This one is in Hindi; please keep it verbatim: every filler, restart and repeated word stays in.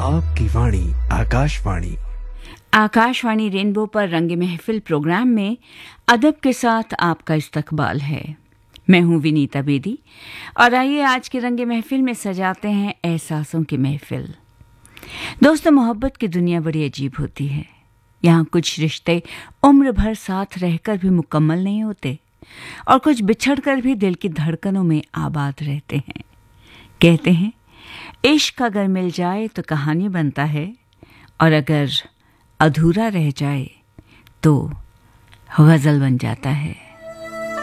आपकी वाणी आकाशवाणी आकाशवाणी रेनबो पर रंग महफिल प्रोग्राम में अदब के साथ आपका इस्तकबाल है। मैं हूं विनीता बेदी और आइए आज के रंग महफिल में सजाते हैं एहसासों की महफिल। दोस्तों, मोहब्बत की दुनिया बड़ी अजीब होती है। यहाँ कुछ रिश्ते उम्र भर साथ रहकर भी मुकम्मल नहीं होते और कुछ बिछड़कर भी दिल की धड़कनों में आबाद रहते हैं। कहते हैं इश्क अगर मिल जाए तो कहानी बनता है और अगर अधूरा रह जाए तो गज़ल बन जाता है।